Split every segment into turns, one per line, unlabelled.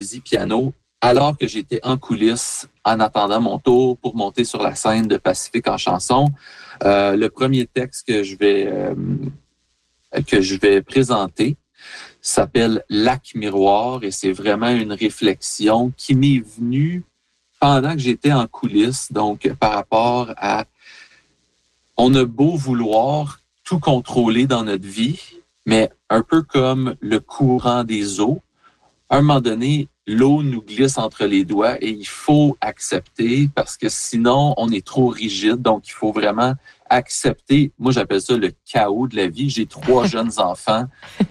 poésie piano alors que j'étais en coulisses en attendant mon tour pour monter sur la scène de Pacifique en chanson. Le premier texte que je vais présenter s'appelle Lac miroir et c'est vraiment une réflexion qui m'est venue pendant que j'étais en coulisses, donc par rapport à on a beau vouloir tout contrôler dans notre vie, mais un peu comme le courant des eaux, à un moment donné, l'eau nous glisse entre les doigts et il faut accepter parce que sinon, on est trop rigide. Donc, il faut vraiment accepter. Moi, j'appelle ça le chaos de la vie. J'ai 3 jeunes enfants.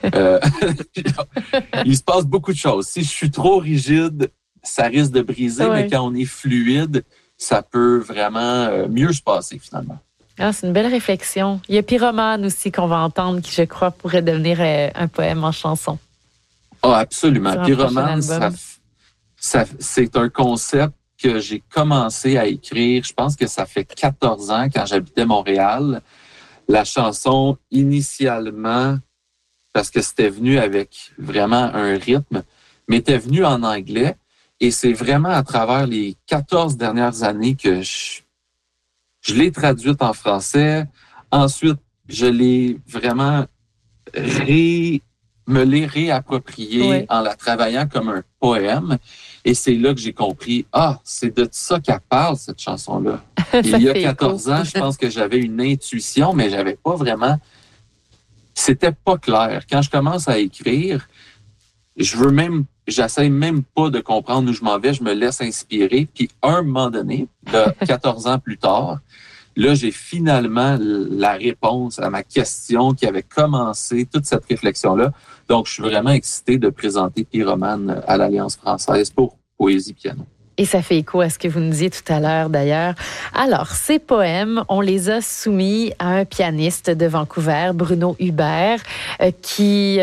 Il se passe beaucoup de choses. Si je suis trop rigide, ça risque de briser,
Oui.
mais quand on est fluide, ça peut vraiment mieux se passer finalement.
Ah, c'est une belle réflexion. Il y a Pyromane aussi qu'on va entendre qui, je crois, pourrait devenir un poème en chanson.
Ah, absolument.
Sur un
Pyromane,
prochain album.
c'est un concept que j'ai commencé à écrire. Je pense que ça fait 14 ans quand j'habitais Montréal. La chanson, initialement, parce que c'était venu avec vraiment un rythme, mais était venue en anglais. Et c'est vraiment à travers les 14 dernières années que je l'ai traduite en français. Ensuite, je l'ai vraiment me l'ai réappropriée en la travaillant comme un poème. Et c'est là que j'ai compris, c'est de ça qu'elle parle, cette chanson-là. Il y a 14 ans, je pense que j'avais une intuition, mais j'avais pas vraiment... C'était pas clair. Quand je commence à écrire, j'essaie même pas de comprendre où je m'en vais, je me laisse inspirer. Puis, à un moment donné, là, 14 ans plus tard, là, j'ai finalement la réponse à ma question qui avait commencé toute cette réflexion-là. Donc, je suis vraiment excité de présenter Pyromane à l'Alliance française pour Poésie Piano.
Et ça fait écho à ce que vous nous disiez tout à l'heure, d'ailleurs. Alors, ces poèmes, on les a soumis à un pianiste de Vancouver, Bruno Hubert, qui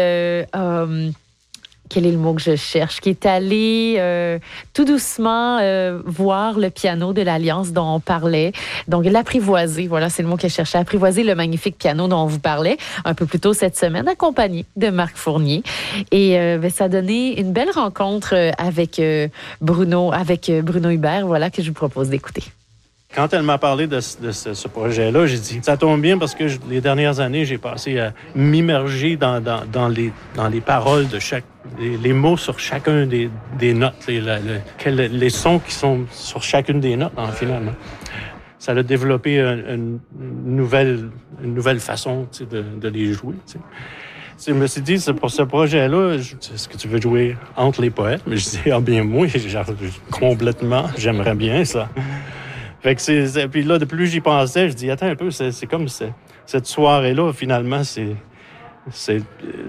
quel est le mot que je cherche, qui est allé tout doucement voir le piano de l'Alliance dont on parlait. Donc, l'apprivoiser, voilà, c'est le mot que je cherchais, apprivoiser le magnifique piano dont on vous parlait un peu plus tôt cette semaine, accompagné de Marc Fournier. Et ça a donné une belle rencontre avec Bruno Hubert, voilà, que je vous propose d'écouter.
Quand elle m'a parlé de ce projet-là, j'ai dit, ça tombe bien parce que les dernières années, j'ai passé à m'immerger dans les paroles de les mots sur chacun des notes, les sons qui sont sur chacune des notes, finalement. Ça a développé une nouvelle façon de les jouer. Je me suis dit, pour ce projet-là, est-ce que tu veux jouer entre les poètes? Mais je dis, bien moi, complètement, j'aimerais bien ça. Fait que puis là, de plus j'y pensais, je dis, attends un peu, c'est comme cette soirée-là, finalement, c'est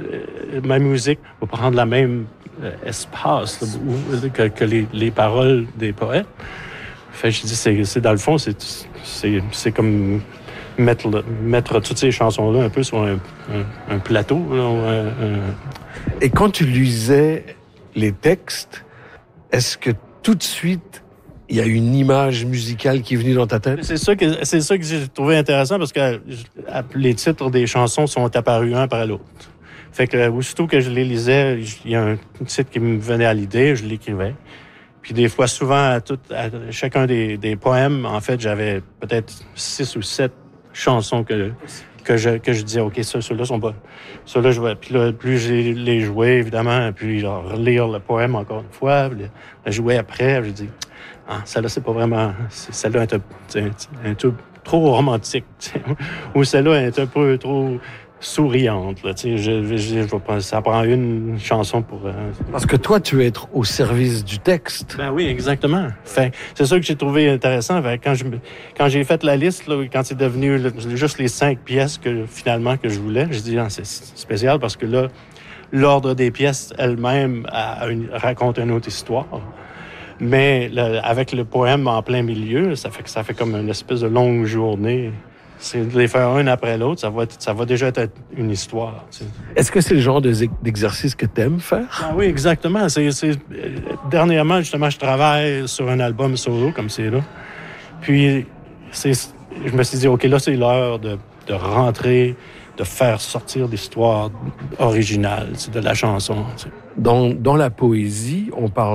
ma musique va prendre la même espace là, que les paroles des poètes. Fait que je dis, c'est dans le fond, c'est comme mettre toutes ces chansons-là un peu sur un plateau. Là,
Et quand tu lisais les textes, est-ce que tout de suite, il y a une image musicale qui est venue dans ta tête?
C'est ça que j'ai trouvé intéressant parce que les titres des chansons sont apparus un après l'autre. Fait que aussitôt que je les lisais, il y a un titre qui me venait à l'idée, je l'écrivais. Puis des fois, souvent, à chacun des poèmes, en fait, j'avais peut-être 6 ou 7 chansons que je disais, OK, ceux-là sont bonnes. Ceux-là, je vois. Puis là, plus je les jouais, évidemment, puis relire le poème encore une fois, puis le jouer après, je dis, celle-là, c'est pas vraiment... Celle-là est un peu trop romantique, ou celle-là est un peu trop souriante. Là, ça prend une chanson pour...
Parce que toi, tu veux être au service du texte.
Ben oui, exactement. Fait, c'est ça que j'ai trouvé intéressant. Fait, quand j'ai fait la liste, là, quand c'est devenu juste les 5 pièces que je voulais, j'ai dit, c'est spécial parce que là, l'ordre des pièces elle-même raconte une autre histoire. Mais avec le poème en plein milieu, ça fait comme une espèce de longue journée. C'est de les faire un après l'autre, ça va déjà être une histoire. Tu sais.
Est-ce que c'est le genre d'exercice que tu aimes faire?
Oui, exactement. Dernièrement, justement, je travaille sur un album solo comme c'est là. Puis, je me suis dit, OK, là, c'est l'heure de rentrer, de faire sortir l'histoire originale de la chanson. Tu sais.
Dans la poésie, on parle